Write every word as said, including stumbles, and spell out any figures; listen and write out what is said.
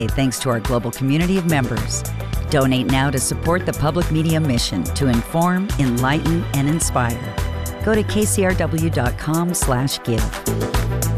Thanks to our global community of members. Donate now to support the public media mission to inform, enlighten, and inspire. Go to k c r w dot com slash give.